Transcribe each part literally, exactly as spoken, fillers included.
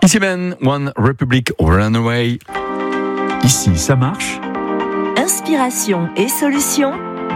Ici Men, One Republic Runaway. Ici, ça marche. Inspiration et solutions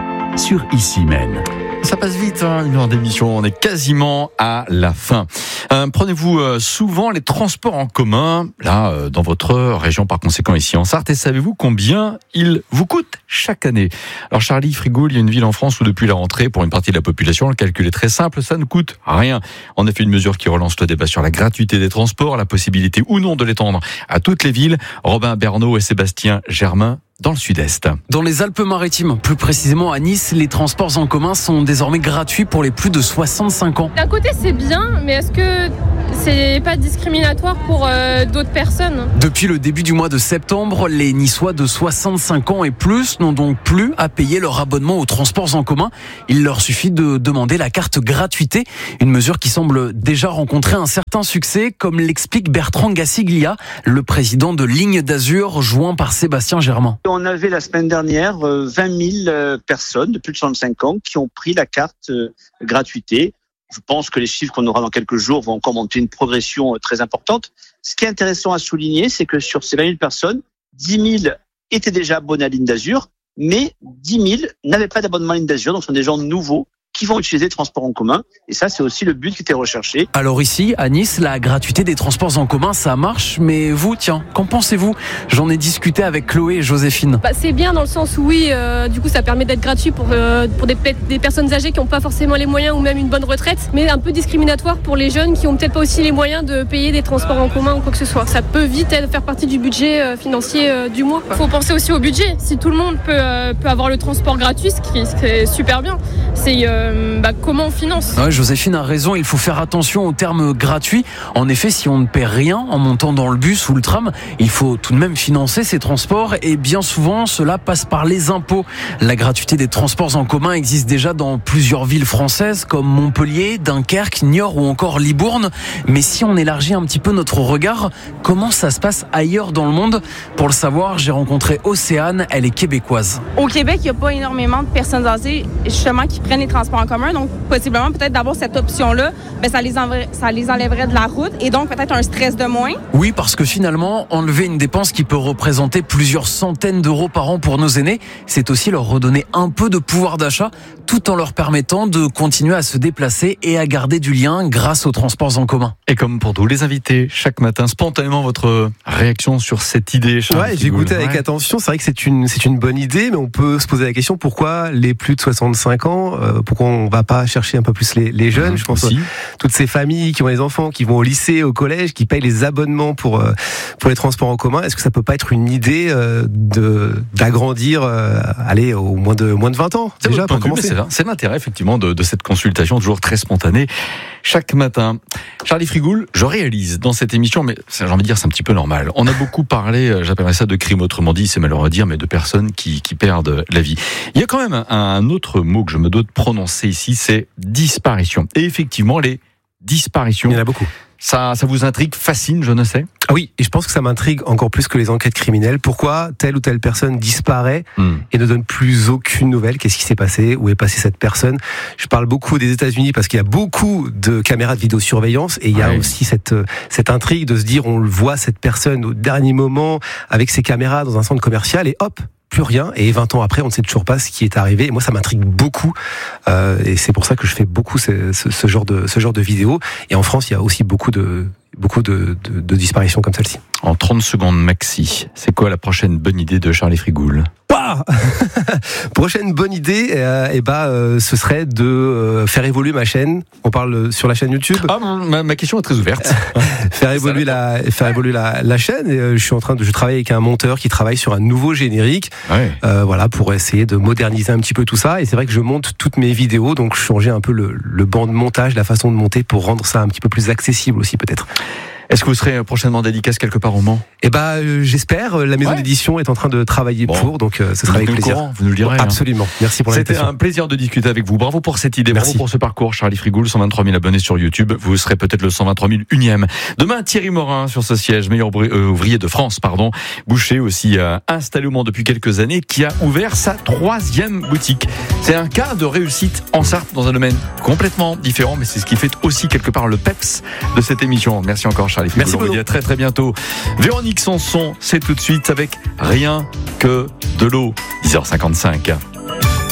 Sur Ici Men. Ça passe vite, hein, une heure d'émission, on est quasiment à la fin. Euh, prenez-vous euh, souvent les transports en commun, là, euh, dans votre région, par conséquent ici en Sarthe, et savez-vous combien ils vous coûtent chaque année? Alors Charlie Frigoul, il y a une ville en France où depuis la rentrée, pour une partie de la population, le calcul est très simple, ça ne coûte rien. En effet, une mesure qui relance le débat sur la gratuité des transports, la possibilité ou non de l'étendre à toutes les villes. Robin Bernot et Sébastien Germain, dans le sud-est. Dans les Alpes-Maritimes, plus précisément à Nice, les transports en commun sont désormais gratuits pour les plus de soixante-cinq ans. D'un côté, c'est bien, mais est-ce que c'est pas discriminatoire pour euh, d'autres personnes? Depuis le début du mois de septembre, les Niçois de soixante-cinq ans et plus n'ont donc plus à payer leur abonnement aux transports en commun. Il leur suffit de demander la carte gratuité, une mesure qui semble déjà rencontrer un certain succès, comme l'explique Bertrand Gassiglia, le président de Ligne d'Azur, joint par Sébastien Germain. On avait la semaine dernière vingt mille personnes de plus de soixante-cinq ans qui ont pris la carte gratuité. Je pense que les chiffres qu'on aura dans quelques jours vont encore monter une progression très importante. Ce qui est intéressant à souligner, c'est que sur ces vingt mille personnes, dix mille étaient déjà abonnés à Ligne d'Azur, mais dix mille n'avaient pas d'abonnement à Ligne d'Azur, donc ce sont des gens nouveaux qui vont utiliser les transports en commun. Et ça, c'est aussi le but qui était recherché. Alors ici, à Nice, la gratuité des transports en commun, ça marche. Mais vous, tiens, qu'en pensez-vous? J'en ai discuté avec Chloé et Joséphine. Bah, c'est bien dans le sens où oui, euh, du coup, ça permet d'être gratuit pour, euh, pour des, des personnes âgées qui n'ont pas forcément les moyens ou même une bonne retraite, mais un peu discriminatoire pour les jeunes qui n'ont peut-être pas aussi les moyens de payer des transports en commun ou quoi que ce soit. Ça peut vite faire partie du budget euh, financier euh, du mois. Il faut penser aussi au budget. Si tout le monde peut, euh, peut avoir le transport gratuit, ce qui est super bien, c'est euh, bah, comment on finance. Ouais, Joséphine a raison, il faut faire attention au terme gratuit. En effet, si on ne paie rien en montant dans le bus ou le tram, il faut tout de même financer ces transports et bien souvent, cela passe par les impôts. La gratuité des transports en commun existe déjà dans plusieurs villes françaises comme Montpellier, Dunkerque, Niort ou encore Libourne. Mais si on élargit un petit peu notre regard, comment ça se passe ailleurs dans le monde? Pour le savoir, j'ai rencontré Océane, elle est québécoise. Au Québec, il n'y a pas énormément de personnes âgées justement qui prennent les transports en commun. Donc, possiblement, peut-être d'avoir cette option-là, ben, ça les enlèverait, ça les enlèverait de la route et donc peut-être un stress de moins. Oui, parce que finalement, enlever une dépense qui peut représenter plusieurs centaines d'euros par an pour nos aînés, c'est aussi leur redonner un peu de pouvoir d'achat, tout en leur permettant de continuer à se déplacer et à garder du lien grâce aux transports en commun. Et comme pour tous les invités, chaque matin, spontanément, votre réaction sur cette idée, Charles Ouais, j'ai écouté avec ouais. attention. C'est vrai que c'est une, c'est une bonne idée, mais on peut se poser la question pourquoi les plus de soixante-cinq ans, euh, pourquoi on va pas chercher un peu plus les, les jeunes. Mmh, je pense aussi. Toutes ces familles qui ont les enfants, qui vont au lycée, au collège, qui payent les abonnements pour euh, pour les transports en commun. Est-ce que ça peut pas être une idée euh, de d'agrandir, euh, aller au moins de moins de vingt ans c'est déjà pour commencer. C'est, c'est l'intérêt effectivement de, de cette consultation toujours très spontanée chaque matin. Charlie Frigoul, je réalise dans cette émission, mais j'ai envie de dire c'est un petit peu normal. On a beaucoup parlé, j'appellerais ça de crime, autrement dit, c'est malheureux à dire, mais de personnes qui qui perdent la vie. Il y a quand même un, un autre mot que je me dois de prononcer ici, c'est disparition. Et effectivement, les disparitions. Il y en a beaucoup. Ça, ça vous intrigue, fascine, je ne sais. Ah oui, et je pense que ça m'intrigue encore plus que les enquêtes criminelles. Pourquoi telle ou telle personne disparaît mmh. et ne donne plus aucune nouvelle? Qu'est-ce qui s'est passé? Où est passée cette personne? Je parle beaucoup des États-Unis parce qu'il y a beaucoup de caméras de vidéosurveillance et il y a ouais. aussi cette cette intrigue de se dire on voit cette personne au dernier moment avec ses caméras dans un centre commercial et hop, plus rien, et vingt ans après on ne sait toujours pas ce qui est arrivé, et moi ça m'intrigue beaucoup euh, et c'est pour ça que je fais beaucoup ce, ce, ce genre de ce genre de vidéos. Et en France il y a aussi beaucoup de beaucoup de, de, de disparitions comme celle-ci. En trente secondes maxi, c'est quoi la prochaine bonne idée de Charlie Frigoul? Bah prochaine bonne idée, euh, et bah, euh, ce serait de euh, faire évoluer ma chaîne. On parle sur la chaîne YouTube. Ah, ma, ma question est très ouverte. faire évoluer la, faire évoluer la, la chaîne. Et, euh, je suis en train de, je travaille avec un monteur qui travaille sur un nouveau générique. Ouais. Euh, voilà, pour essayer de moderniser un petit peu tout ça. Et c'est vrai que je monte toutes mes vidéos, donc changer un peu le, le banc de montage, la façon de monter pour rendre ça un petit peu plus accessible aussi peut-être. Est-ce que vous serez prochainement dédicace quelque part au Mans? Eh ben, euh, j'espère. La maison ouais. d'édition est en train de travailler bon. pour, donc euh, ce sera avec plaisir. Courant, vous nous le direz. Bon, absolument. Hein. Merci pour l'invitation. C'était un plaisir de discuter avec vous. Bravo pour cette idée. Merci. Bravo pour ce parcours. Charlie Frigoul, cent vingt-trois mille abonnés sur YouTube. Vous serez peut-être le cent vingt-trois mille unième. Demain, Thierry Morin sur ce siège, meilleur euh, ouvrier de France, pardon. Boucher aussi euh, installé au Mans depuis quelques années, qui a ouvert sa troisième boutique. C'est un cas de réussite en Sarthe dans un domaine complètement différent, mais c'est ce qui fait aussi quelque part le peps de cette émission. Merci encore, Charlie. Charlie Merci Figolo. On vous dit à très très bientôt. Véronique Sanson, c'est tout de suite avec Rien que de l'eau. dix heures cinquante-cinq.